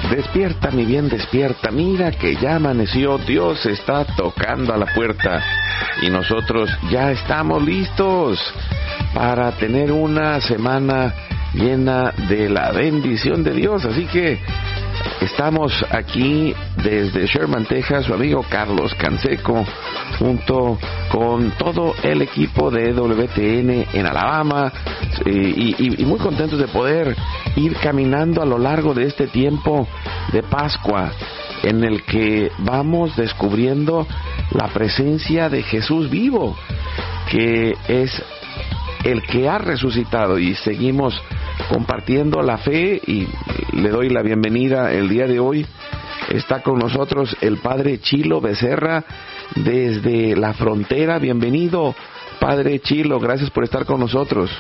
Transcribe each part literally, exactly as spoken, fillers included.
Despierta, mi bien, despierta. Mira que ya amaneció. Dios está tocando a la puerta. Y nosotros ya estamos listos para tener una semana llena de la bendición de Dios. Así que estamos aquí desde Sherman, Texas, su amigo Carlos Canseco, junto con todo el equipo de E W T N en Alabama, y, y, y muy contentos de poder ir caminando a lo largo de este tiempo de Pascua, en el que vamos descubriendo la presencia de Jesús vivo, que es el que ha resucitado, y seguimos compartiendo la fe. Y le doy la bienvenida el día de hoy. Está con nosotros el Padre Chilo Becerra desde la frontera. Bienvenido, Padre Chilo, gracias por estar con nosotros.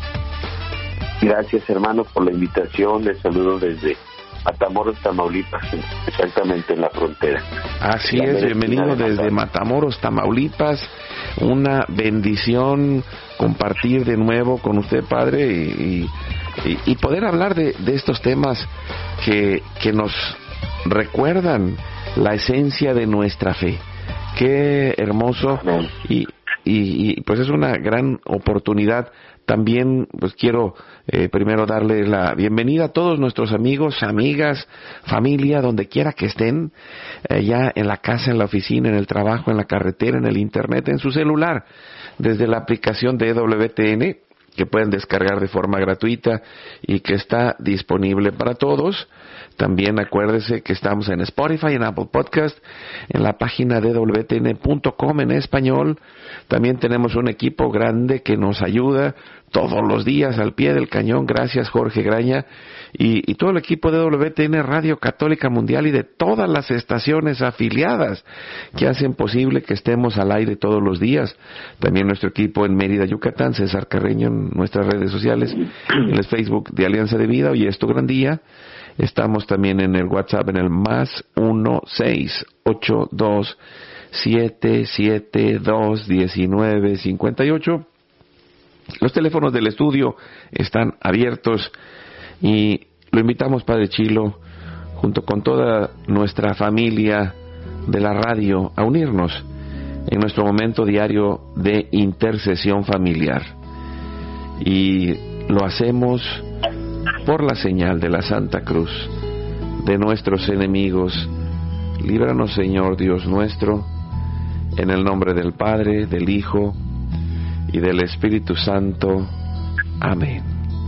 Gracias, hermano, por la invitación. Les saludo desde Matamoros, Tamaulipas, exactamente en la frontera. Así es, bienvenido desde Matamoros, Tamaulipas. Una bendición compartir de nuevo con usted, Padre, y, y, y poder hablar de, de estos temas que, que nos recuerdan la esencia de nuestra fe. Qué hermoso. y, y, y pues es una gran oportunidad. También pues quiero eh, primero darle la bienvenida a todos nuestros amigos, amigas, familia, donde quiera que estén, eh, ya en la casa, en la oficina, en el trabajo, en la carretera, en el internet, en su celular, desde la aplicación de E W T N, que pueden descargar de forma gratuita y que está disponible para todos. También acuérdese que estamos en Spotify, en Apple Podcast, en la página de E W T N punto com en español. También tenemos un equipo grande que nos ayuda todos los días al pie del cañón. Gracias, Jorge Graña, y, y todo el equipo de E W T N Radio Católica Mundial y de todas las estaciones afiliadas que hacen posible que estemos al aire todos los días. También nuestro equipo en Mérida, Yucatán, César Carreño, en nuestras redes sociales, en el Facebook de Alianza de Vida. Hoy es tu gran día. Estamos también en el WhatsApp en el más uno seis ocho dos siete siete dos uno nueve cinco ocho. Los teléfonos del estudio están abiertos y lo invitamos, Padre Chilo, junto con toda nuestra familia de la radio, a unirnos en nuestro momento diario de intercesión familiar. Y lo hacemos por la señal de la Santa Cruz de nuestros enemigos. Líbranos, Señor Dios nuestro, en el nombre del Padre, del Hijo y del Espíritu Santo. Amén.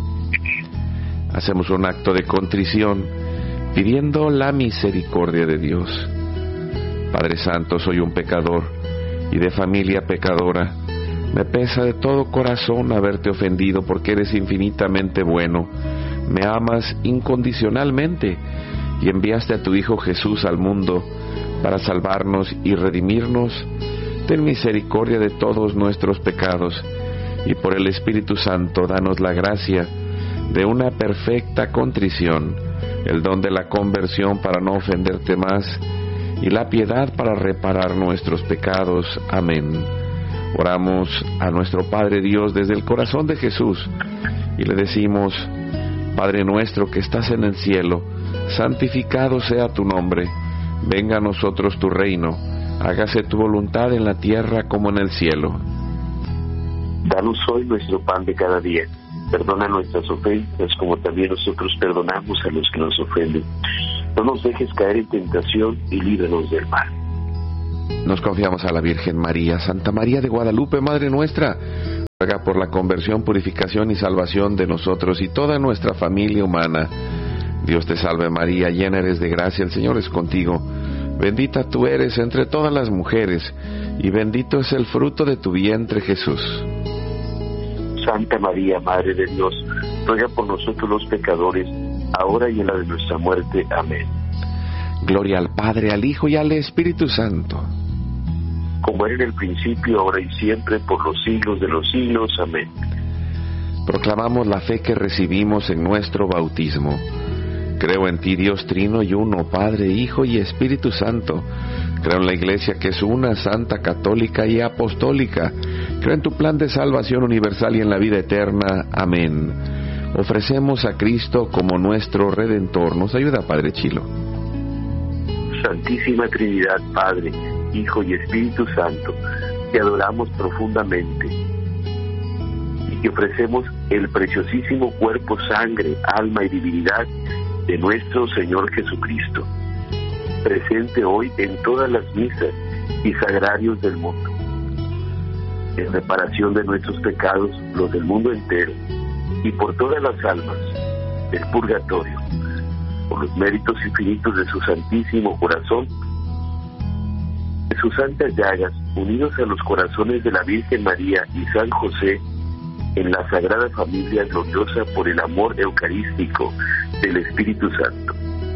Hacemos un acto de contrición pidiendo la misericordia de Dios. Padre Santo, soy un pecador y de familia pecadora. Me pesa de todo corazón haberte ofendido, porque eres infinitamente bueno. Me amas incondicionalmente y enviaste a tu Hijo Jesús al mundo para salvarnos y redimirnos. Ten misericordia de todos nuestros pecados y por el Espíritu Santo danos la gracia de una perfecta contrición, el don de la conversión para no ofenderte más y la piedad para reparar nuestros pecados. Amén. Oramos a nuestro Padre Dios desde el corazón de Jesús y le decimos: Padre nuestro que estás en el cielo, santificado sea tu nombre. Venga a nosotros tu reino. Hágase tu voluntad en la tierra como en el cielo. Danos hoy nuestro pan de cada día. Perdona nuestras ofensas como también nosotros perdonamos a los que nos ofenden. No nos dejes caer en tentación y líbranos del mal. Nos confiamos a la Virgen María. Santa María de Guadalupe, Madre nuestra, ruega por la conversión, purificación y salvación de nosotros y toda nuestra familia humana. Dios te salve María, llena eres de gracia, el Señor es contigo. Bendita tú eres entre todas las mujeres, y bendito es el fruto de tu vientre, Jesús. Santa María, Madre de Dios, ruega por nosotros los pecadores, ahora y en la de nuestra muerte. Amén. Gloria al Padre, al Hijo y al Espíritu Santo. Como era en el principio, ahora y siempre, por los siglos de los siglos. Amén. Proclamamos la fe que recibimos en nuestro bautismo. Creo en ti, Dios Trino y Uno, Padre, Hijo y Espíritu Santo. Creo en la Iglesia que es una, santa, católica y apostólica. Creo en tu plan de salvación universal y en la vida eterna. Amén. ofrecemos a Cristo como nuestro Redentor. Nos ayuda, Padre Chilo. Santísima Trinidad, Padre, Hijo y Espíritu Santo, te adoramos profundamente y te ofrecemos el preciosísimo cuerpo, sangre, alma y divinidad de nuestro Señor Jesucristo, presente hoy en todas las misas y sagrarios del mundo, en reparación de nuestros pecados, los del mundo entero, y por todas las almas del purgatorio, por los méritos infinitos de su Santísimo Corazón, de sus santas llagas, unidos a los corazones de la Virgen María y San José, en la Sagrada Familia gloriosa por el amor eucarístico del Espíritu Santo.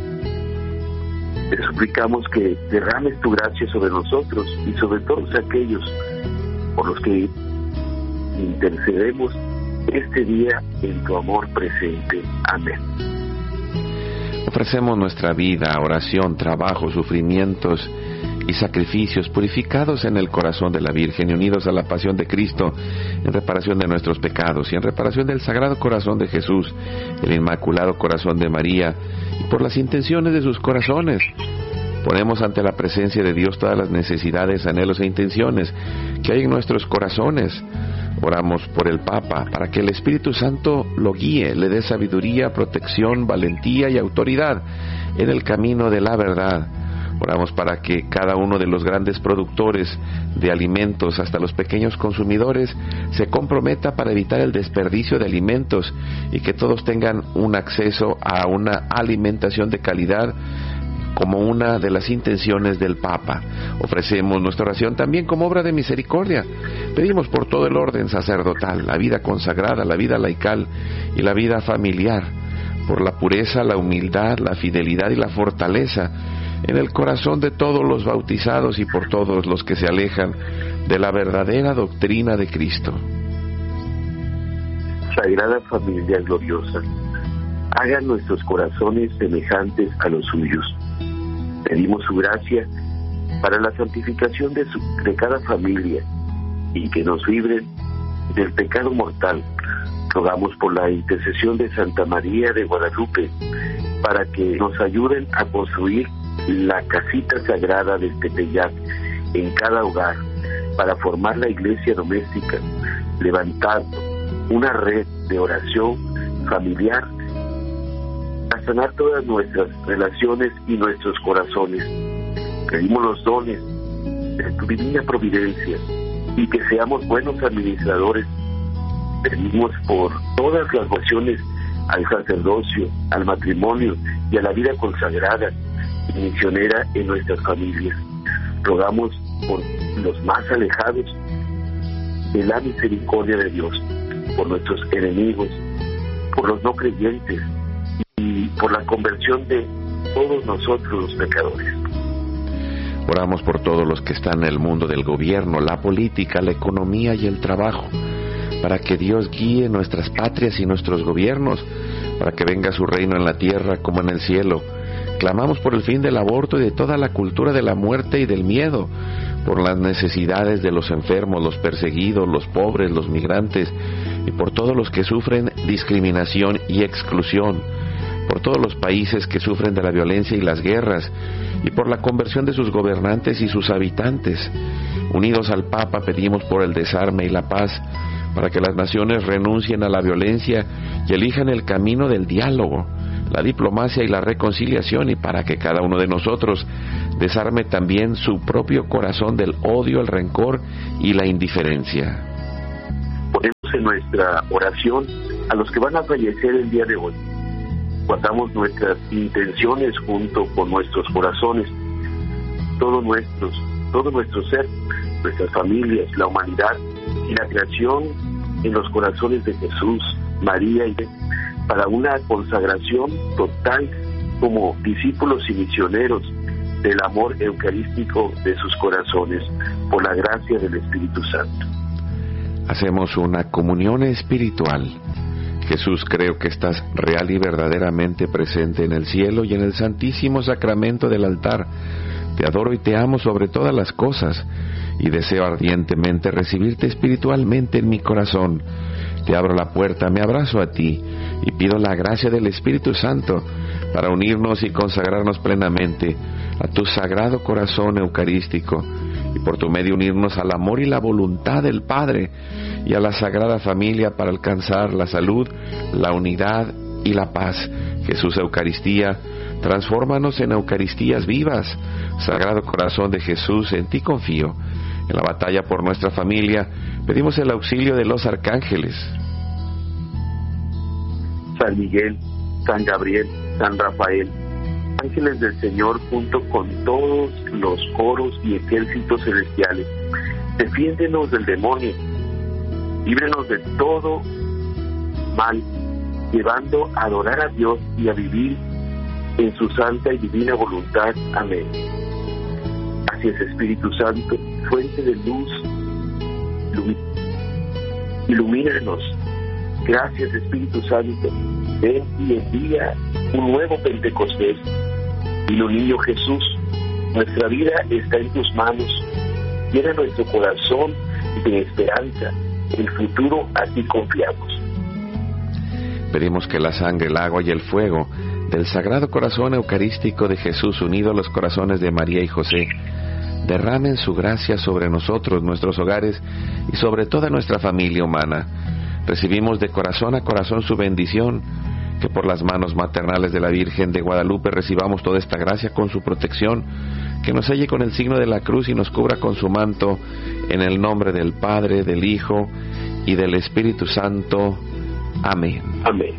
Te suplicamos que derrames tu gracia sobre nosotros y sobre todos aquellos por los que intercedemos este día en tu amor presente. Amén. Ofrecemos nuestra vida, oración, trabajo, sufrimientos y sacrificios purificados en el corazón de la Virgen y unidos a la pasión de Cristo en reparación de nuestros pecados y en reparación del Sagrado Corazón de Jesús, el Inmaculado Corazón de María, y por las intenciones de sus corazones. Ponemos ante la presencia de Dios todas las necesidades, anhelos e intenciones que hay en nuestros corazones. Oramos por el Papa, para que el Espíritu Santo lo guíe, le dé sabiduría, protección, valentía y autoridad en el camino de la verdad. Oramos para que cada uno de los grandes productores de alimentos, hasta los pequeños consumidores, se comprometa para evitar el desperdicio de alimentos y que todos tengan un acceso a una alimentación de calidad, como una de las intenciones del Papa. Ofrecemos nuestra oración también como obra de misericordia. Pedimos por todo el orden sacerdotal, la vida consagrada, la vida laical y la vida familiar, por la pureza, la humildad, la fidelidad y la fortaleza en el corazón de todos los bautizados y por todos los que se alejan de la verdadera doctrina de Cristo. Sagrada Familia gloriosa, hagan nuestros corazones semejantes a los suyos. Pedimos su gracia para la santificación de, su, de cada familia y que nos libren del pecado mortal. Rogamos por la intercesión de Santa María de Guadalupe para que nos ayuden a construir la casita sagrada del Tepeyac en cada hogar, para formar la iglesia doméstica, levantando una red de oración familiar a sanar todas nuestras relaciones y nuestros corazones. Pedimos los dones de tu divina providencia y que seamos buenos administradores. Pedimos por todas las vocaciones al sacerdocio, al matrimonio y a la vida consagrada y misionera en nuestras familias. Rogamos por los más alejados de la misericordia de Dios, por nuestros enemigos, por los no creyentes y por la conversión de todos nosotros los pecadores. Oramos por todos los que están en el mundo del gobierno, la política, la economía y el trabajo, para que Dios guíe nuestras patrias y nuestros gobiernos, para que venga su reino en la tierra como en el cielo. Clamamos por el fin del aborto y de toda la cultura de la muerte y del miedo, por las necesidades de los enfermos, los perseguidos, los pobres, los migrantes, y por todos los que sufren discriminación y exclusión, por todos los países que sufren de la violencia y las guerras, y por la conversión de sus gobernantes y sus habitantes. Unidos al Papa pedimos por el desarme y la paz, para que las naciones renuncien a la violencia y elijan el camino del diálogo, la diplomacia y la reconciliación, y para que cada uno de nosotros desarme también su propio corazón del odio, el rencor y la indiferencia. Ponemos en nuestra oración a los que van a fallecer el día de hoy. Guardamos nuestras intenciones junto con nuestros corazones, todos nuestros, todo nuestro ser, nuestras familias, la humanidad y la creación en los corazones de Jesús, María y para una consagración total como discípulos y misioneros del amor eucarístico de sus corazones, por la gracia del Espíritu Santo. Hacemos una comunión espiritual. Jesús, creo que estás real y verdaderamente presente en el cielo y en el santísimo sacramento del altar. Te adoro y te amo sobre todas las cosas, y deseo ardientemente recibirte espiritualmente en mi corazón. te abro la puerta, me abrazo a ti y pido la gracia del Espíritu Santo para unirnos y consagrarnos plenamente a tu sagrado corazón eucarístico y por tu medio unirnos al amor y la voluntad del Padre y a la Sagrada Familia para alcanzar la salud, la unidad y la paz. Jesús Eucaristía, transfórmanos en Eucaristías vivas. Sagrado Corazón de Jesús, en ti confío. En la batalla por nuestra familia, pedimos el auxilio de los arcángeles. San Miguel, San Gabriel, San Rafael, ángeles del Señor, junto con todos los coros y ejércitos celestiales, defiéndenos del demonio, líbrenos de todo mal, llevando a adorar a Dios y a vivir en su santa y divina voluntad. Amén. Así es, Espíritu Santo, fuente de luz, ilumínanos. Gracias, Espíritu Santo. Ven y envía un nuevo Pentecostés. Y lo niño Jesús, nuestra vida está en tus manos. Llena nuestro corazón de esperanza. El futuro a ti confiamos. Pedimos que la sangre, el agua y el fuego del Sagrado Corazón Eucarístico de Jesús, unido a los corazones de María y José, derramen su gracia sobre nosotros, nuestros hogares y sobre toda nuestra familia humana. Recibimos de corazón a corazón su bendición, que por las manos maternales de la Virgen de Guadalupe recibamos toda esta gracia con su protección, que nos selle con el signo de la cruz y nos cubra con su manto, en el nombre del Padre, del Hijo y del Espíritu Santo. Amén. Amén.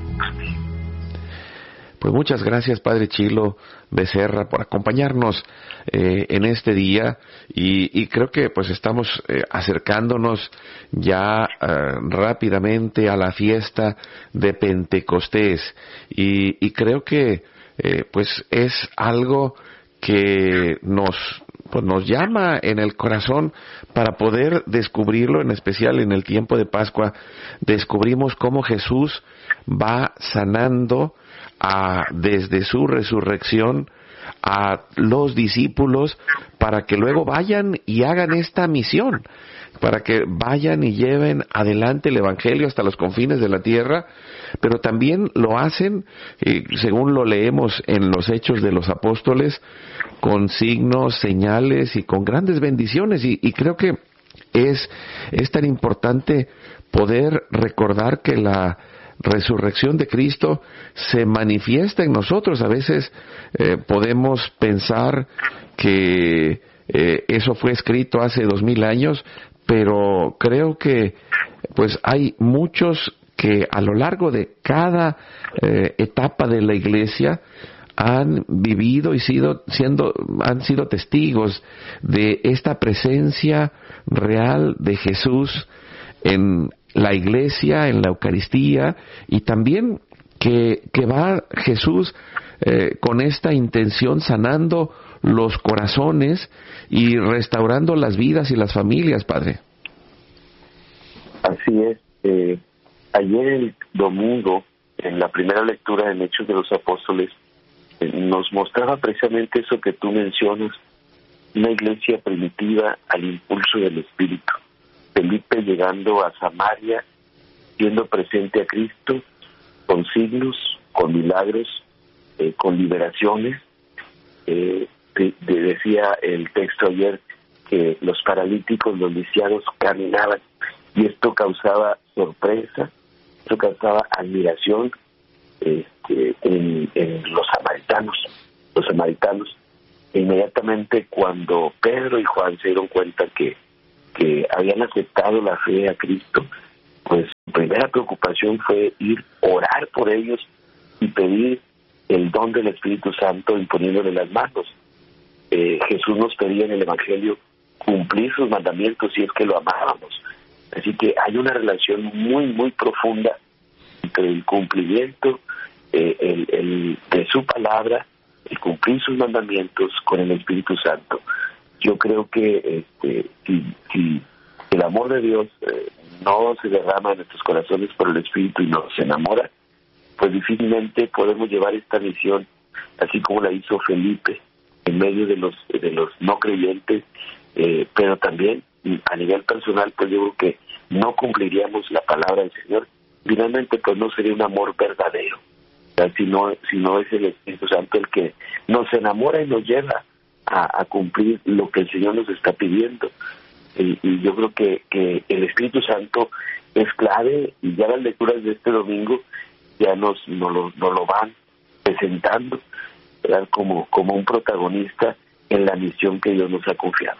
Pues muchas gracias, Padre Chilo Becerra, por acompañarnos eh, en este día y, y creo que pues estamos eh, acercándonos ya eh, rápidamente a la fiesta de Pentecostés y, y creo que eh, pues es algo que nos pues nos llama en el corazón para poder descubrirlo, en especial en el tiempo de Pascua. Descubrimos cómo Jesús va sanando a, desde su resurrección a los discípulos para que luego vayan y hagan esta misión, para que vayan y lleven adelante el Evangelio hasta los confines de la tierra, pero también lo hacen, eh, según lo leemos en los Hechos de los Apóstoles, con signos, señales y con grandes bendiciones, y, y creo que es, es tan importante poder recordar que la resurrección de Cristo se manifiesta en nosotros. A veces eh, podemos pensar que eh, eso fue escrito hace dos mil años, pero creo que pues hay muchos que a lo largo de cada eh, etapa de la Iglesia han vivido y sido, siendo, han sido testigos de esta presencia real de Jesús en la Iglesia, en la Eucaristía, y también que, que va Jesús eh, con esta intención sanando los corazones y restaurando las vidas y las familias, Padre. Así es. Eh, ayer el domingo, en la primera lectura en Hechos de los Apóstoles, eh, nos mostraba precisamente eso que tú mencionas, una iglesia primitiva al impulso del Espíritu. Felipe llegando a Samaria, siendo presente a Cristo, con signos, con milagros, eh, con liberaciones. Eh, de, de, decía el texto ayer que los paralíticos, los lisiados caminaban, y esto causaba sorpresa, esto causaba admiración este, en, en los samaritanos, los samaritanos. E inmediatamente cuando Pedro y Juan se dieron cuenta que que habían aceptado la fe a Cristo, pues su primera preocupación fue ir orar por ellos y pedir el don del Espíritu Santo imponiéndole las manos. Eh, Jesús nos pedía en el Evangelio cumplir sus mandamientos si es que lo amábamos. Así que hay una relación muy, muy profunda entre el cumplimiento eh, el, el, de su palabra, el cumplir sus mandamientos con el Espíritu Santo. Yo creo que este, si, si el amor de Dios eh, no se derrama en nuestros corazones por el Espíritu y nos enamora, pues difícilmente podemos llevar esta misión así como la hizo Felipe en medio de los de los no creyentes, eh, pero también a nivel personal, pues yo creo que no cumpliríamos la palabra del Señor finalmente pues no sería un amor verdadero. O sea, si no, si no es el Espíritu Santo el que nos enamora y nos lleva a, a cumplir lo que el Señor nos está pidiendo. Y, y yo creo que, que el Espíritu Santo es clave, y ya las lecturas de este domingo ya nos, nos, lo, nos lo van presentando, ¿verdad? Como, como un protagonista en la misión que Dios nos ha confiado.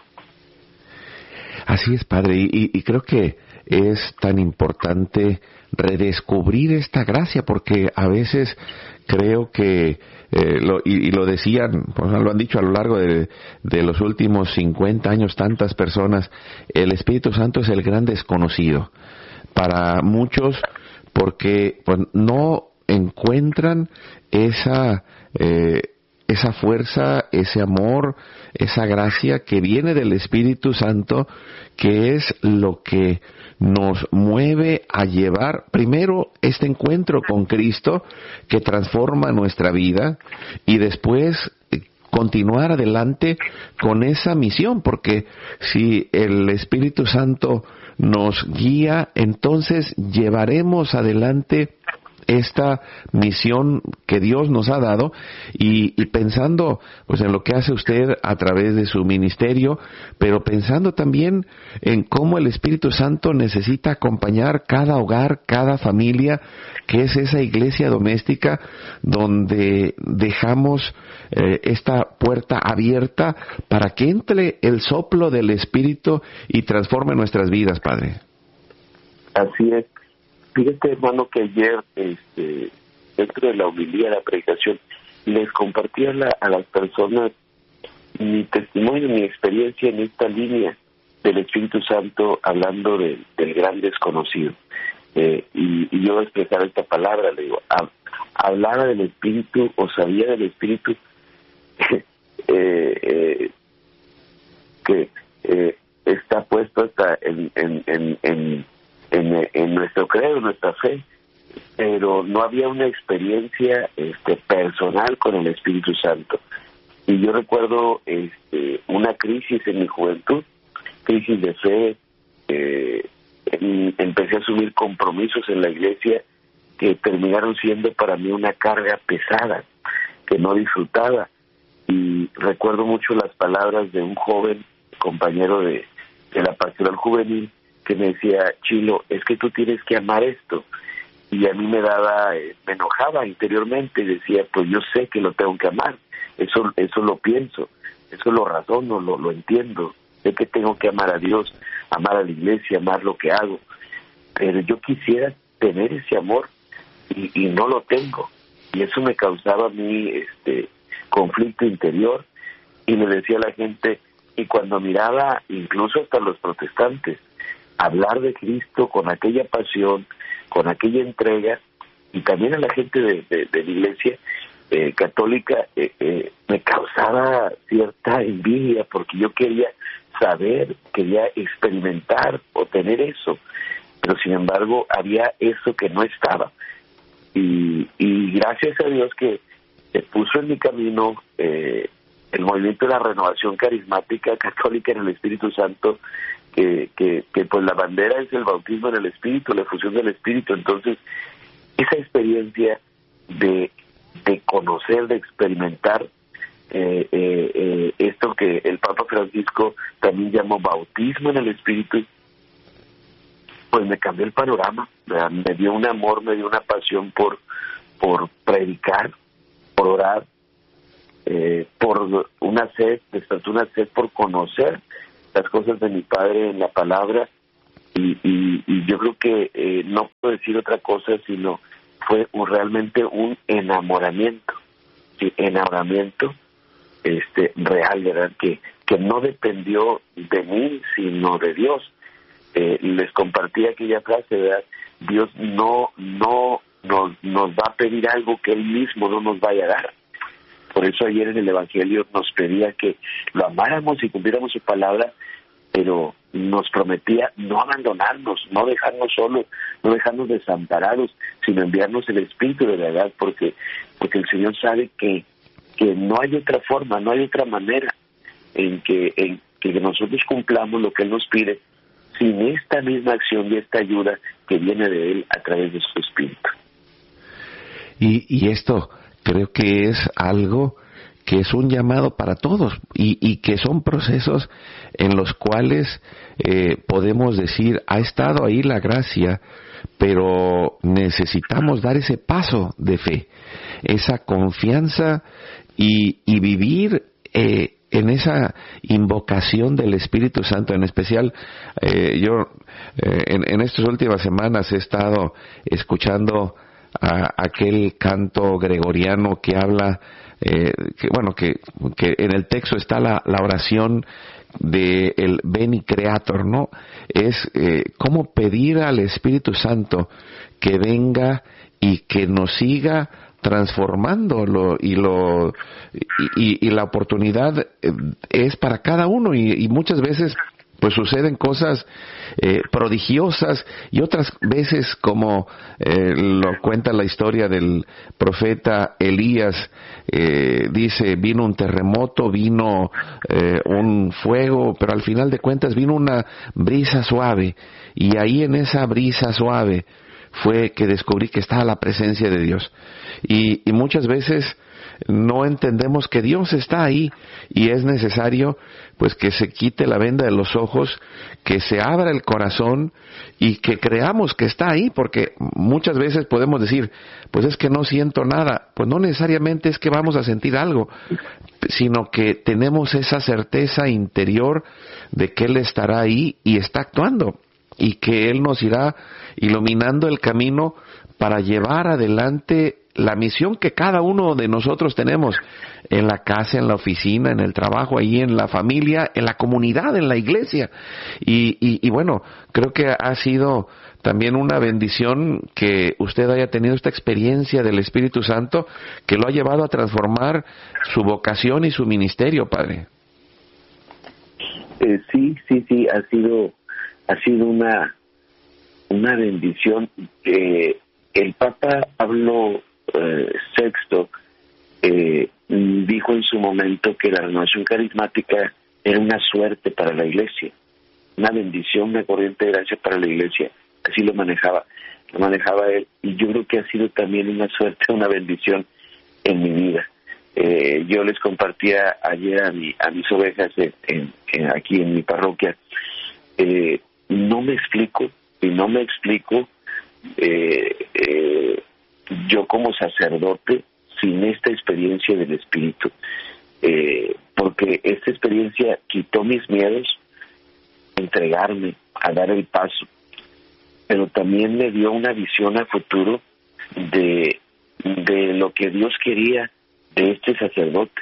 Así es, Padre, y, y creo que es tan importante redescubrir esta gracia, porque a veces creo que, eh, lo, y, y lo decían, pues, lo han dicho a lo largo de, de los últimos cincuenta años tantas personas, el Espíritu Santo es el gran desconocido para muchos, porque pues, no encuentran esa eh, esa fuerza, ese amor, esa gracia que viene del Espíritu Santo, que es lo que nos mueve a llevar primero este encuentro con Cristo que transforma nuestra vida, y después continuar adelante con esa misión, porque si el Espíritu Santo nos guía, entonces llevaremos adelante esta misión que Dios nos ha dado, y, y pensando pues en lo que hace usted a través de su ministerio, pero pensando también en cómo el Espíritu Santo necesita acompañar cada hogar, cada familia, que es esa iglesia doméstica donde dejamos eh, esta puerta abierta para que entre el soplo del Espíritu y transforme nuestras vidas, Padre. Así es. Fíjate, hermano, que ayer, este, dentro de la homilía, la predicación, les compartí a, la, a las personas mi testimonio, mi experiencia en esta línea del Espíritu Santo, hablando de, del gran desconocido. Eh, y, y yo expresaba esta palabra, le digo, hab, hablaba del Espíritu o sabía del Espíritu eh, eh, que eh, está puesto hasta en... en, en, en En, en nuestro credo, en nuestra fe, pero no había una experiencia este, personal con el Espíritu Santo. Y yo recuerdo este, una crisis en mi juventud, crisis de fe, eh, en, empecé a asumir compromisos en la iglesia que terminaron siendo para mí una carga pesada, que no disfrutaba. Y recuerdo mucho las palabras de un joven compañero de, de la pastoral juvenil, que me decía, Chilo, es que tú tienes que amar esto. Y a mí me daba, eh, me enojaba interiormente, y decía, pues yo sé que lo tengo que amar, eso eso lo pienso, eso lo razono, lo, lo entiendo, sé que tengo que amar a Dios, amar a la iglesia, amar lo que hago, pero yo quisiera tener ese amor y, y no lo tengo, y eso me causaba a mí este conflicto interior, y le decía a la gente, y cuando miraba incluso hasta los protestantes, hablar de Cristo con aquella pasión, con aquella entrega, y también a la gente de, de, de la iglesia eh, católica, eh, eh, me causaba cierta envidia, porque yo quería saber, quería experimentar o tener eso, pero sin embargo había eso que no estaba. Y, y gracias a Dios que se puso en mi camino eh, el movimiento de la renovación carismática católica en el Espíritu Santo, Que, que, que pues la bandera es el bautismo en el Espíritu, la efusión del Espíritu. Entonces, esa experiencia de, de conocer, de experimentar eh, eh, eh, esto que el Papa Francisco también llamó bautismo en el Espíritu, pues me cambió el panorama, ¿verdad? Me dio un amor, me dio una pasión por, por predicar, por orar, eh, por una sed, despertó una sed por conocer las cosas de mi Padre en la palabra, y, y, y yo creo que eh, no puedo decir otra cosa, sino fue un, realmente un enamoramiento, ¿sí? enamoramiento este real, ¿verdad? Que, que no dependió de mí, sino de Dios. Eh, les compartí aquella frase, ¿verdad? Dios no, no nos, nos va a pedir algo que Él mismo no nos vaya a dar. Por eso ayer en el Evangelio nos pedía que lo amáramos y cumpliéramos su palabra, pero nos prometía no abandonarnos, no dejarnos solos, no dejarnos desamparados, sino enviarnos el Espíritu de verdad, porque porque el Señor sabe que, que no hay otra forma, no hay otra manera en que, en que nosotros cumplamos lo que Él nos pide, sin esta misma acción y esta ayuda que viene de Él a través de su Espíritu. Y, y esto creo que es algo que es un llamado para todos y, y que son procesos en los cuales eh, podemos decir, ha estado ahí la gracia, pero necesitamos dar ese paso de fe, esa confianza y, y vivir eh, en esa invocación del Espíritu Santo. En especial, eh, yo eh, en, en estas últimas semanas he estado escuchando a aquel canto gregoriano que habla, eh, que bueno, que, que en el texto está la, la oración de el Veni Creator, ¿no? Es eh, cómo pedir al Espíritu Santo que venga y que nos siga transformándolo, y lo y, y, y la oportunidad es para cada uno, y, y muchas veces pues suceden cosas eh, prodigiosas, y otras veces, como eh, lo cuenta la historia del profeta Elías, eh, dice, vino un terremoto, vino eh, un fuego, pero al final de cuentas vino una brisa suave, y ahí en esa brisa suave fue que descubrí que estaba la presencia de Dios. Y, y muchas veces no entendemos que Dios está ahí, y es necesario pues que se quite la venda de los ojos, que se abra el corazón y que creamos que está ahí, porque muchas veces podemos decir, pues es que no siento nada. Pues no necesariamente es que vamos a sentir algo, sino que tenemos esa certeza interior de que Él estará ahí y está actuando, y que Él nos irá iluminando el camino para llevar adelante la misión que cada uno de nosotros tenemos en la casa, en la oficina, en el trabajo, ahí en la familia, en la comunidad, en la iglesia. Y, y, y bueno, creo que ha sido también una bendición que usted haya tenido esta experiencia del Espíritu Santo, que lo ha llevado a transformar su vocación y su ministerio, Padre. Eh, sí, sí, sí, ha sido, ha sido una, una bendición. Eh, el Papa Pablo Eh, Sexto eh, dijo en su momento que la renovación carismática era una suerte para la Iglesia, una bendición, una corriente de gracia para la Iglesia. Así lo manejaba, lo manejaba él, y yo creo que ha sido también una suerte, una bendición en mi vida. Eh, yo les compartía ayer a, mi, a mis ovejas en, en, en, aquí en mi parroquia. Eh, no me explico, y no me explico eh, eh, yo como sacerdote sin esta experiencia del Espíritu, eh, porque esta experiencia quitó mis miedos a entregarme, a dar el paso, pero también me dio una visión a futuro de, de lo que Dios quería de este sacerdote.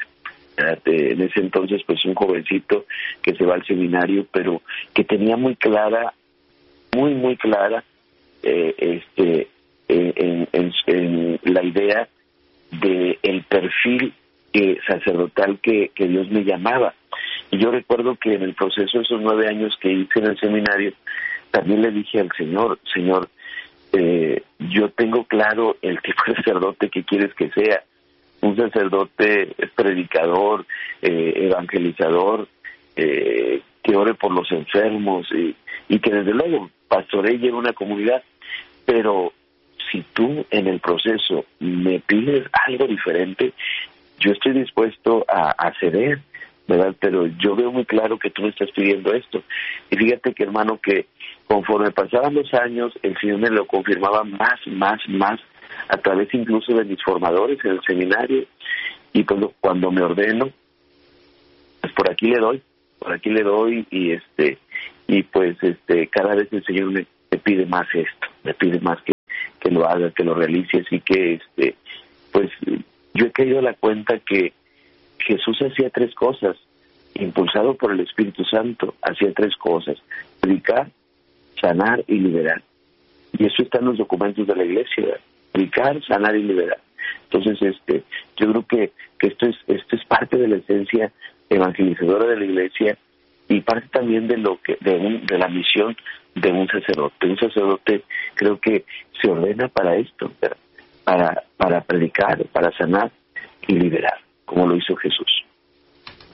En ese entonces, pues un jovencito que se va al seminario, pero que tenía muy clara, muy, muy clara, eh, este En, en, en la idea de el perfil eh, sacerdotal que, que Dios me llamaba. Y yo recuerdo que en el proceso de esos nueve años que hice en el seminario, también le dije al Señor, Señor, eh, yo tengo claro el tipo de sacerdote que quieres que sea, un sacerdote predicador, eh, evangelizador, eh, que ore por los enfermos, y, y que desde luego pastoree y lleve una comunidad, pero si tú en el proceso me pides algo diferente, yo estoy dispuesto a, a ceder, ¿verdad? Pero yo veo muy claro que tú me estás pidiendo esto. Y fíjate que, hermano, que conforme pasaban los años, el Señor me lo confirmaba más, más, más, a través incluso de mis formadores en el seminario. Y cuando, cuando me ordeno, pues por aquí le doy, por aquí le doy, y este y pues este cada vez el Señor me, me pide más esto, me pide más que que lo haga, que lo realice. Así que este pues yo he caído a la cuenta que Jesús hacía tres cosas, impulsado por el Espíritu Santo, hacía tres cosas: predicar, sanar y liberar. Y eso está en los documentos de la Iglesia, ¿verdad? Predicar, sanar y liberar. Entonces este yo creo que, que esto es esto es parte de la esencia evangelizadora de la Iglesia, y parte también de lo que de, un, de la misión de un sacerdote. Un sacerdote creo que se ordena para esto, ¿verdad? para para predicar, para sanar y liberar, como lo hizo Jesús.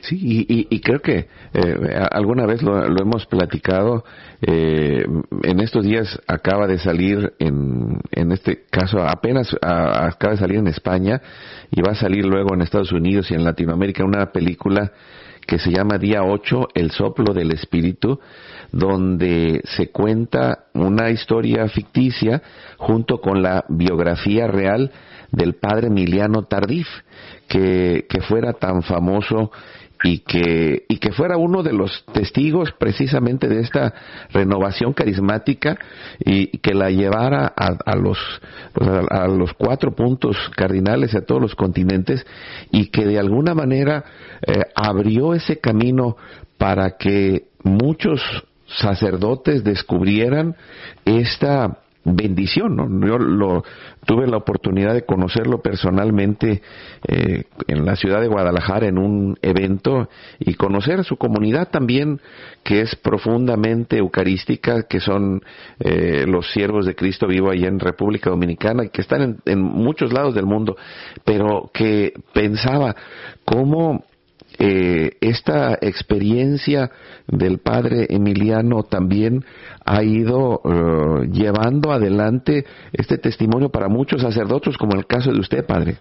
Sí, y, y, y creo que eh, alguna vez lo, lo hemos platicado. Eh, en estos días acaba de salir, en, en este caso apenas a, acaba de salir en España y va a salir luego en Estados Unidos y en Latinoamérica una película que se llama Día ocho, El soplo del espíritu, donde se cuenta una historia ficticia junto con la biografía real del padre Emiliano Tardif, que, que fuera tan famoso y que, y que fuera uno de los testigos precisamente de esta renovación carismática y, y que la llevara a, a los, pues a, a los cuatro puntos cardinales, a todos los continentes, y que de alguna manera eh, abrió ese camino para que muchos sacerdotes descubrieran esta bendición, ¿no? Yo lo, tuve la oportunidad de conocerlo personalmente eh, en la ciudad de Guadalajara en un evento y conocer a su comunidad también, que es profundamente eucarística, que son eh, los siervos de Cristo vivo allá en República Dominicana, que están en, en muchos lados del mundo, pero que pensaba cómo Eh, esta experiencia del padre Emiliano también ha ido uh, llevando adelante este testimonio para muchos sacerdotes, como el caso de usted, padre.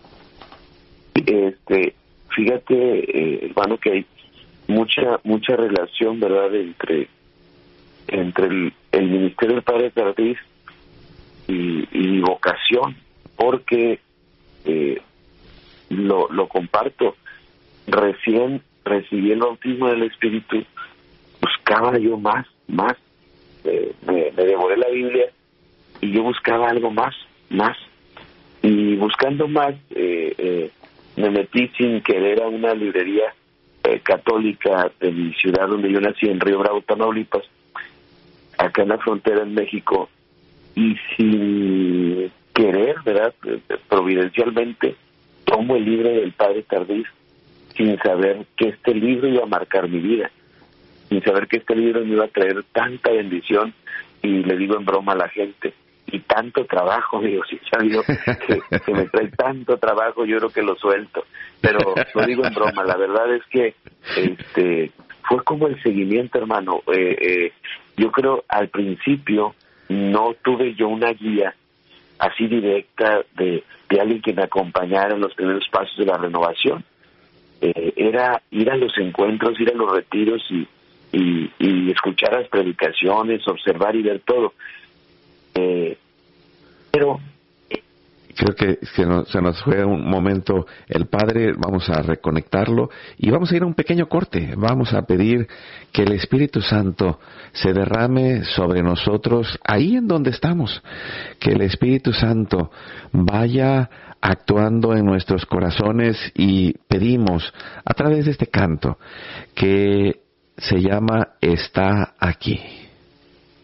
Este, fíjate, eh, hermano, que hay mucha mucha relación, ¿verdad?, entre entre el, el ministerio del padre Tardif y, y mi vocación, porque eh, lo, lo comparto. Recién recibí el bautismo del Espíritu, buscaba yo más, más, eh, me, me devoré la Biblia y yo buscaba algo más, más, y buscando más eh, eh, me metí sin querer a una librería eh, católica de mi ciudad donde yo nací, en Río Bravo, Tamaulipas, acá en la frontera en México, y sin querer, ¿verdad?, providencialmente tomo el libro del padre Tardif, sin saber que este libro iba a marcar mi vida, sin saber que este libro me iba a traer tanta bendición, y le digo en broma a la gente, y tanto trabajo, digo, si sabido que, que me trae tanto trabajo, yo creo que lo suelto, pero lo digo en broma. La verdad es que este fue como el seguimiento, hermano. Eh, eh, yo creo al principio no tuve yo una guía así directa de, de alguien que me acompañara en los primeros pasos de la renovación. Eh, era ir a los encuentros, ir a los retiros y, y, y escuchar las predicaciones, observar y ver todo. Eh, pero creo que se nos, se nos fue un momento el padre. Vamos a reconectarlo y vamos a ir a un pequeño corte. Vamos a pedir que el Espíritu Santo se derrame sobre nosotros ahí en donde estamos, que el Espíritu Santo vaya actuando en nuestros corazones, y pedimos a través de este canto que se llama Está aquí.